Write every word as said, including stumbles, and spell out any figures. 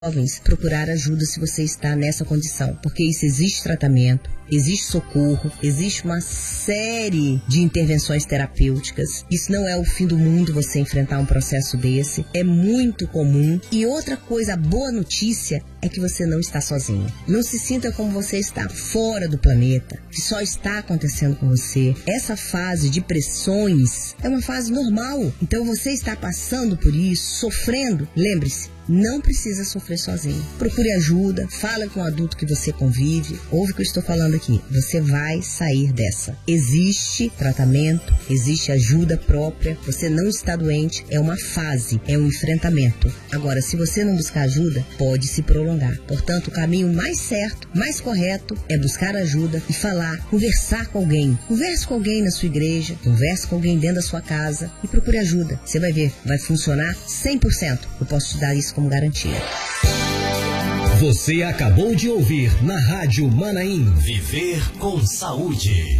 jovens procurar ajuda se você está nessa condição, porque isso existe tratamento, existe socorro, existe uma série de intervenções terapêuticas. Isso não é o fim do mundo você enfrentar um processo desse, é muito comum. E outra coisa, a boa notícia é que você não está sozinho. Não se sinta como você está fora do planeta, que só está acontecendo com você. Essa fase de pressões é uma fase normal, então você está passando por isso, sofrendo. Lembre-se, não precisa sofrer sozinho. Procure ajuda, fala com o adulto que você convive. Ouve o que eu estou falando aqui. Você vai sair dessa. Existe tratamento, existe ajuda própria. Você não está doente, é uma fase, é um enfrentamento. Agora, se você não buscar ajuda, pode se prolongar. Portanto, o caminho mais certo, mais correto, é buscar ajuda e falar, conversar com alguém. Converse com alguém na sua igreja, converse com alguém dentro da sua casa e procure ajuda. Você vai ver, vai funcionar cem por cento. Eu posso te dar isso como garantia. Você acabou de ouvir na Rádio Manaim. Viver com saúde.